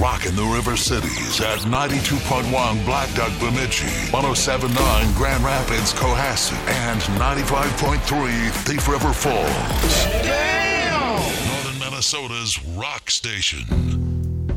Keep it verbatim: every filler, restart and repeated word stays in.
rocking the River Cities at ninety-two point one Black Duck Bemidji, one oh seven point nine Grand Rapids Cohasset, and ninety-five point three Thief River Falls. Damn! Northern Minnesota's rock station.